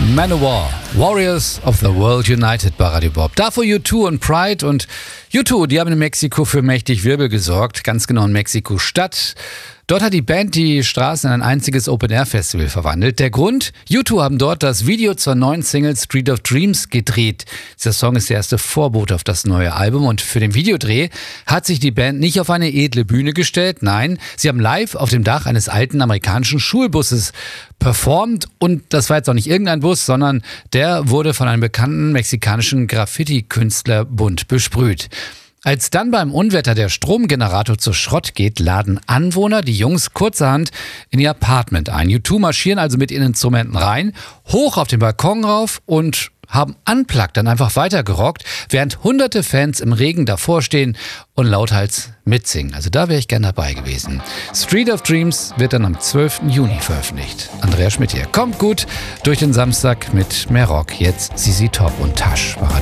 Manowar, Warriors of the World United bei Radio Bob. Davor U2 und Pride und U2, die haben in Mexiko für mächtig Wirbel gesorgt, ganz genau in Mexiko-Stadt. Dort hat die Band die Straßen in ein einziges Open-Air-Festival verwandelt. Der Grund? U2 haben dort das Video zur neuen Single Street of Dreams gedreht. Dieser Song ist der erste Vorbote auf das neue Album und für den Videodreh hat sich die Band nicht auf eine edle Bühne gestellt. Nein, sie haben live auf dem Dach eines alten amerikanischen Schulbusses performt und das war jetzt auch nicht irgendein Bus, sondern der wurde von einem bekannten mexikanischen Graffiti-Künstler bunt besprüht. Als dann beim Unwetter der Stromgenerator zu Schrott geht, laden Anwohner die Jungs kurzerhand in ihr Apartment ein. U2 marschieren also mit ihren Instrumenten rein, hoch auf den Balkon rauf und haben unplugged dann einfach weitergerockt, während hunderte Fans im Regen davor stehen und lauthals mitsingen. Also da wäre ich gern dabei gewesen. Street of Dreams wird dann am 12. Juni veröffentlicht. Andrea Schmidt hier. Kommt gut durch den Samstag mit mehr Rock. Jetzt ZZ Top und Tash.